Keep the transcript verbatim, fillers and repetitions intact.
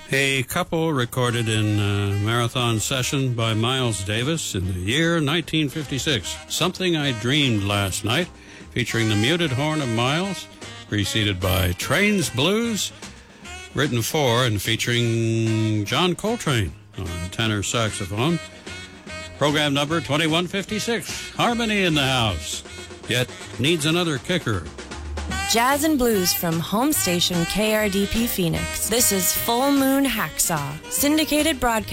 A couple recorded in a marathon session by Miles Davis in the year nineteen fifty-six. Something I Dreamed Last Night, featuring the muted horn of Miles, preceded by Train's Blues, written for and featuring John Coltrane on tenor saxophone. Program number twenty-one fifty-six, Harmony in the House, yet needs another kicker. Jazz and blues from home station K R D P Phoenix. This is Full Moon Hacksaw, syndicated broadcast.